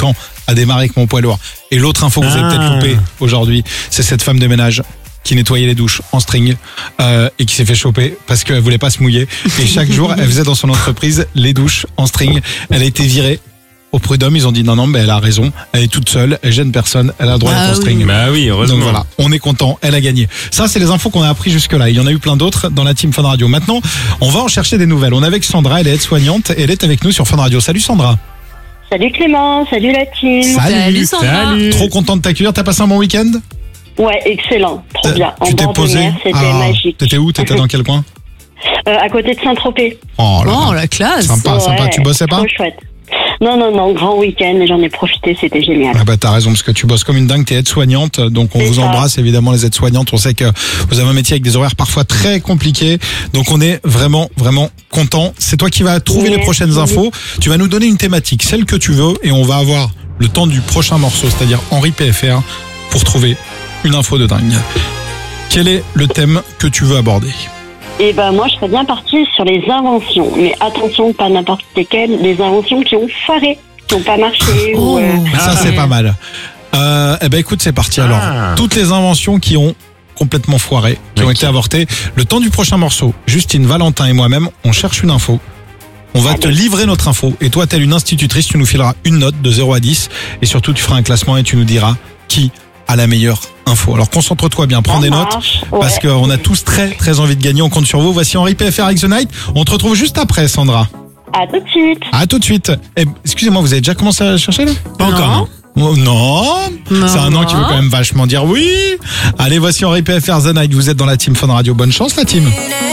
ans a démarré avec mon poids lourd. Et l'autre info que vous avez peut-être loupé aujourd'hui, c'est cette femme de ménage qui nettoyait les douches en string et qui s'est fait choper parce qu'elle voulait pas se mouiller. Et chaque jour, elle faisait dans son entreprise les douches en string. Elle a été virée au prud'homme. Ils ont dit non, mais elle a raison. Elle est toute seule, elle gêne personne, elle a le droit d'être en string. Bah oui, heureusement. Donc voilà, on est content, elle a gagné. Ça, c'est les infos qu'on a appris jusque-là. Il y en a eu plein d'autres dans la team Fun Radio. Maintenant, on va en chercher des nouvelles. On est avec Sandra, elle est aide-soignante et elle est avec nous sur Fun Radio. Salut Sandra. Salut Clément, salut la team. Salut Sandra. Salut. Trop contente de t'accueillir. T'as passé un bon week-end? Ouais, excellent, trop bien. En Tu t'es bord de posé? mer, c'était magique. T'étais où? T'étais dans quel coin? À côté de Saint-Tropez. Oh là Oh, là. la classe. Sympa, sympa. Ouais, Tu bossais pas? trop chouette. Non, grand week-end, j'en ai profité, c'était génial. Ah bah t'as raison parce que tu bosses comme une dingue, t'es aide-soignante, donc on C'est vous ça. embrasse évidemment les aides-soignantes. On sait que vous avez un métier avec des horaires parfois très compliqués, donc on est vraiment content. C'est toi qui vas trouver les prochaines infos. Tu vas nous donner une thématique, celle que tu veux, et on va avoir le temps du prochain morceau, c'est-à-dire Henri PFR, pour trouver une info de dingue. Quel est le thème que tu veux aborder? Et ben moi, je serais bien partie sur les inventions, mais attention, pas n'importe lesquelles, les inventions qui ont foiré, qui n'ont pas marché. Oh. Ça c'est pas mal. Eh ben écoute, c'est parti alors. Toutes les inventions qui ont complètement foiré, qui ont été avortées. Le temps du prochain morceau, Justine, Valentin et moi-même, on cherche une info. On va te livrer notre info. Et toi, telle une institutrice, tu nous fileras une note de 0 à 10. Et surtout, tu feras un classement et tu nous diras qui a la meilleure info. Alors concentre-toi bien, prends des notes. Parce qu'on a tous très envie de gagner. On compte sur vous. Voici Henri PFR avec The Night. On te retrouve juste après, Sandra. À tout de suite. À tout de suite. Eh, excusez-moi, vous avez déjà commencé à chercher là? Pas encore, non. Oh, non, c'est un an qui veut quand même vachement dire oui. Allez, voici Henri PFR The Night. Vous êtes dans la team Fun Radio. Bonne chance la team.